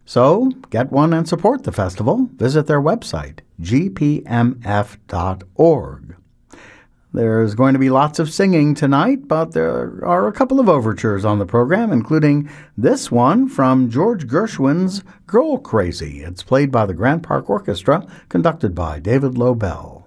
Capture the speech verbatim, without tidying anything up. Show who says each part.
Speaker 1: So get one and support the festival. Visit their website, g p m f dot org. There's going to be lots of singing tonight, but there are a couple of overtures on the program, including this one from George Gershwin's Girl Crazy. It's played by the Grant Park Orchestra, conducted by David Lobel.